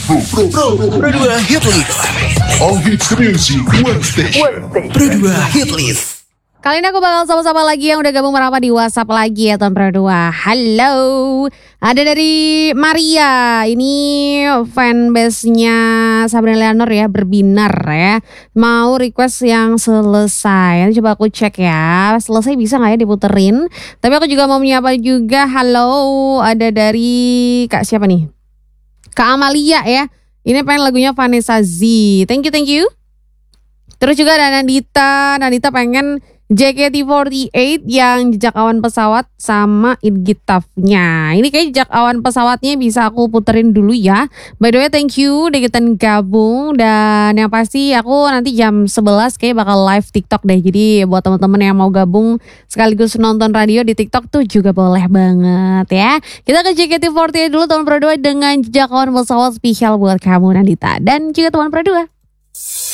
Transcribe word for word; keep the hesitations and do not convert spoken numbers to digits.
Pro, Pro, Pro dua Hit List. All hits music, one station. Pro dua Hit List. Kali ini aku bakal sama-sama lagi yang udah gabung merapat di WhatsApp lagi ya Tuan Pro dua. Halo. Ada dari Maria. Ini fanbase-nya Sabrina Leonor ya, berbinar ya. Mau request yang selesai. Nanti coba aku cek ya. Selesai bisa gak ya diputerin. Tapi aku juga mau menyapa juga. Halo. Ada dari Kak siapa nih? Kak Amalia ya. Ini pengen lagunya Vanessa Z. Thank you, thank you. Terus juga ada Nandita. Nandita pengen J K T empat delapan yang jejak awan pesawat sama Ingitafnya. Ini kayak jejak awan pesawatnya bisa aku puterin dulu ya. By the way thank you udah ikutan gabung. Dan yang pasti aku nanti jam sebelas kayak bakal live TikTok deh. Jadi buat teman-teman yang mau gabung sekaligus nonton radio di TikTok tuh juga boleh banget ya. Kita ke J K T empat delapan dulu Tuan Pro dua dengan jejak awan pesawat spesial buat kamu Nandita dan juga Tuan Pro dua.